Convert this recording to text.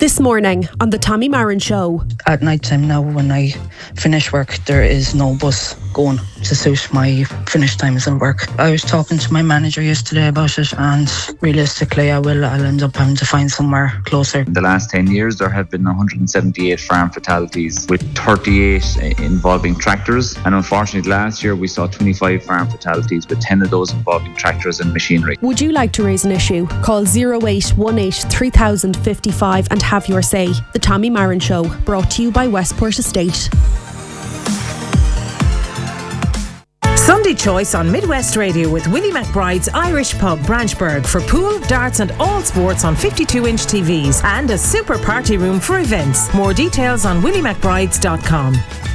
This morning on the Tommy Marin Show. At night time now, when I finish work, there is no bus going to suit my finish times at work. I was talking to my manager yesterday about it, and realistically I'll end up having to find somewhere closer. In the last 10 years there have been 178 farm fatalities, with 38 involving tractors, and unfortunately last year we saw 25 farm fatalities, with 10 of those involving tractors and machinery. Would you like to raise an issue? Call 0818 3055 and have your say. The Tommy Marin Show, brought to you by Westport Estate. Sunday Choice on Midwest Radio with Willie McBride's Irish Pub, Branchburg, for pool, darts and all sports on 52-inch TVs, and a super party room for events. More details on williemcbrides.com.